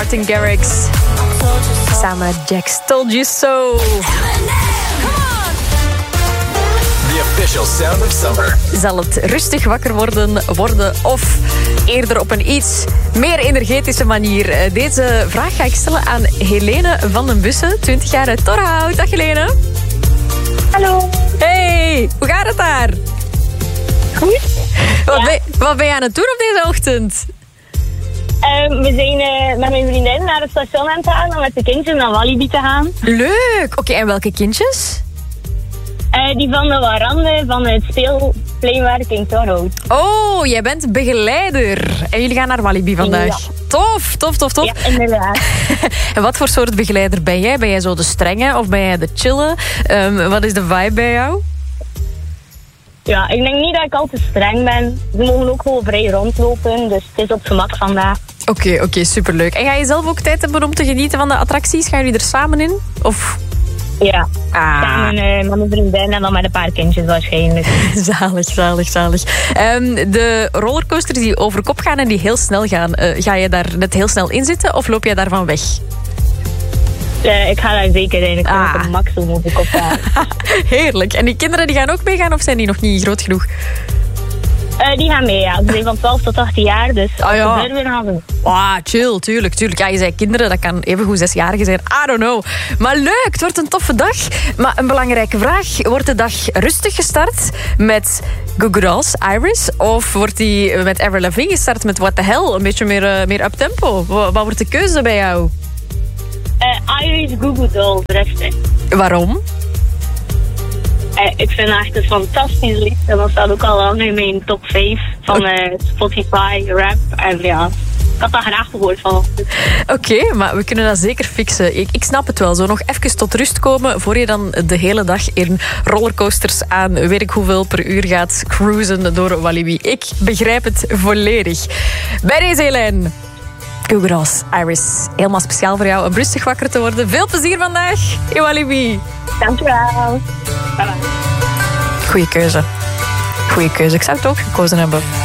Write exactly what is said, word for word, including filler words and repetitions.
Martin Garrix. Samen met Jax, Told You So. The official sound of summer. Zal het rustig wakker worden, worden of eerder op een iets meer energetische manier? Deze vraag ga ik stellen aan Helene van den Bussen, twintig jaar uit Torhout. Dag Helene. Hallo. Hey, hoe gaat het daar? Goed. Wat, Ja. ben, wat ben je aan het doen op deze ochtend? Uh, we zijn uh, met mijn vriendin naar het station aan het gaan om met de kinderen naar Walibi te gaan. Leuk. Oké, en welke kindjes? Uh, die van de Warande van het speelpleinwerk in Torhout. Oh, jij bent begeleider. En jullie gaan naar Walibi vandaag. Ja. Tof, tof, tof, tof. Ja, inderdaad. En wat voor soort begeleider ben jij? Ben jij zo de strenge of ben jij de chille? Um, wat is de vibe bij jou? Ja, ik denk niet dat ik al te streng ben. Ze mogen ook gewoon vrij rondlopen, dus het is op gemak vandaag. Oké, okay, oké, okay, superleuk. En ga je zelf ook tijd hebben om te genieten van de attracties? Gaan jullie er samen in? Of... Ja, Ah. samen uh, met mijn vriendin en dan met een paar kindjes waarschijnlijk. Zalig, zalig, zalig. Um, de rollercoasters die over kop gaan en die heel snel gaan, uh, ga je daar net heel snel in zitten of loop jij daarvan weg? Uh, ik ga daar zeker in. Ik Ah. kan op een maximum op de kop gaan. Heerlijk. En die kinderen die gaan ook meegaan of zijn die nog niet groot genoeg? Uh, die gaan mee, ja. Ze zijn van twaalf tot achttien jaar, dus Ah, ja. als ze durven gaan ze. Ah, chill, tuurlijk, tuurlijk. Ja, je zei kinderen, dat kan evengoed zesjarigen zijn. I don't know. Maar leuk, het wordt een toffe dag. Maar een belangrijke vraag. Wordt de dag rustig gestart met Goo Goo Dolls, Iris? Of wordt die met Avril Lavigne gestart met What the Hell? Een beetje meer, uh, meer up-tempo. Wat, wat wordt de keuze bij jou? Uh, Iris Goo Goo Dolls, rustig. Waarom? Uh, ik vind het echt een fantastisch lied. En dat staat ook al lang in mijn top vijf van uh, Spotify, rap. En ja, ik had dat graag gehoord vanochtend. Oké, okay, maar we kunnen dat zeker fixen. Ik, ik snap het wel. Zo nog even tot rust komen voor je dan de hele dag in rollercoasters aan weet ik hoeveel per uur gaat cruisen door Walibi. Ik begrijp het volledig. Bij deze Helene. Goo Goo Dolls, Iris. Helemaal speciaal voor jou om rustig wakker te worden. Veel plezier vandaag in Walibi. Dankjewel. Bye bye. Goeie keuze. Goeie keuze. Ik zou het ook gekozen hebben.